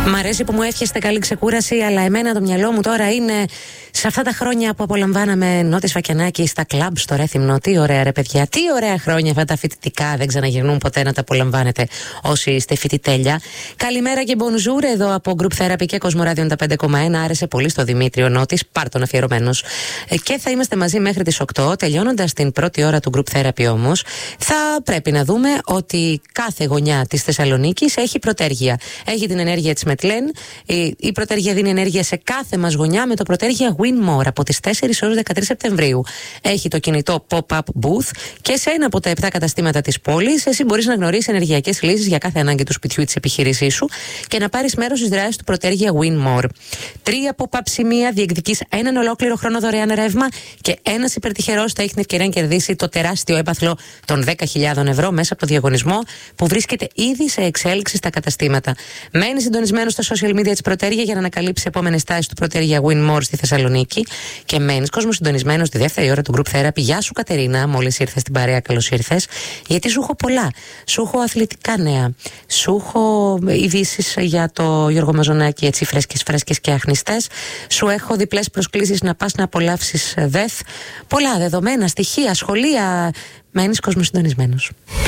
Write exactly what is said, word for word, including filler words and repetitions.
Μ' αρέσει που μου εύχεστε καλή ξεκούραση, αλλά εμένα το μυαλό μου τώρα είναι σε αυτά τα χρόνια που απολαμβάναμε Νότι Σφακιανάκη στα κλαμπ στο Ρέθυμνο. Τι ωραία, ρε παιδιά, τι ωραία χρόνια αυτά τα φοιτητικά. Δεν ξαναγυρνούν ποτέ να τα απολαμβάνετε όσοι είστε φοιτητέλια. Καλημέρα και bonjour εδώ από Group Therapy και Κοσμοράδιο ενενήντα πέντε κόμμα ένα. Άρεσε πολύ στο Δημήτριο Νότης, πάρ' τον αφιερωμένος. Και θα είμαστε μαζί μέχρι τις οκτώ. Τελειώνοντας την πρώτη ώρα του Group Therapy όμως, θα πρέπει να δούμε ότι κάθε γωνιά της Θεσσαλονίκης έχει πρωτέργεια. Έχει την ενέργεια της Μετλέν. Η, η πρωτέργεια δίνει ενέργεια σε κάθε μας γωνιά με το πρωτέργεια Win More από τις τέσσερις έως δεκατρείς Σεπτεμβρίου. Έχει το κινητό Pop-up Booth και σε ένα από τα επτά καταστήματα της πόλης εσύ μπορείς να γνωρίσεις ενεργειακές λύσεις για κάθε ανάγκη του σπιτιού ή της επιχείρησής σου και να πάρεις μέρος στις δράσεις του πρωτέργεια Win More. Τρία pop-up σημεία διεκδικείς έναν ολόκληρο χρόνο δωρεάν ρεύμα και ένας υπερτυχερός θα έχει την ευκαιρία να κερδίσει το τεράστιο έπαθλο των δέκα χιλιάδες ευρώ μέσα από το διαγωνισμό που βρίσκεται ήδη σε εξέλιξη στα καταστήματα. Μένει συντονισμένο στα social media της Πρωτέργεια για να ανακαλύψει επόμενες τάσεις του Πρωτέργεια Win More στη Θεσσαλονίκη και μένεις κόσμο συντονισμένο στη δεύτερη ώρα του Group Therapy. Γεια σου Κατερίνα, μόλις ήρθες στην παρέα, καλώς ήρθες. Γιατί σου έχω πολλά. Σου έχω αθλητικά νέα. Σου έχω ειδήσεις για το Γιώργο Μαζονάκη, έτσι φρέσκες φρέσκες και αχνιστές. Σου έχω διπλές προσκλήσεις να πας να απολαύσεις ΔΕΘ. Πολλά δεδομένα, στοιχεία, σχολεία. Μένεις κόσμο συντονισμένος.